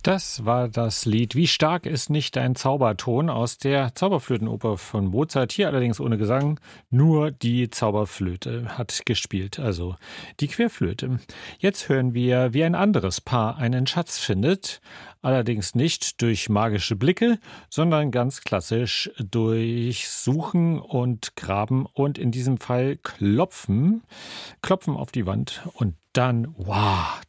Das war das Lied »Wie stark ist nicht dein Zauberton« aus der Zauberflötenoper von Mozart. Hier allerdings ohne Gesang, nur die Zauberflöte hat gespielt, also die Querflöte. Jetzt hören wir, wie ein anderes Paar einen Schatz findet. Allerdings nicht durch magische Blicke, sondern ganz klassisch durch Suchen und Graben und in diesem Fall Klopfen auf die Wand und dann, wow,